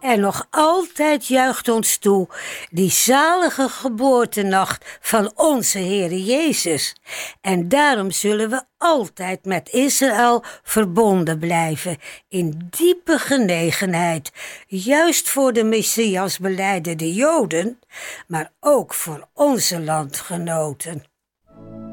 En nog altijd juicht ons toe die zalige geboortenacht van onze Heere Jezus. En daarom zullen we altijd met Israël verbonden blijven in diepe genegenheid, juist voor de Messias belijdende Joden, maar ook voor onze landgenoten.